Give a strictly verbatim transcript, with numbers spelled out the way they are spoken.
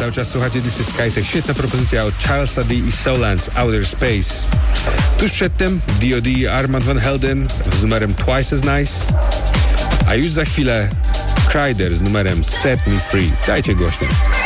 cały czas słuchacie This is Skytech. Świetna propozycja od Charlesa D i Solans, Outer Space. Tuż przedtem D O D i Armand Van Helden z numerem Twice as Nice. A już za chwilę Kryder z numerem Set Me Free. Dajcie głośno.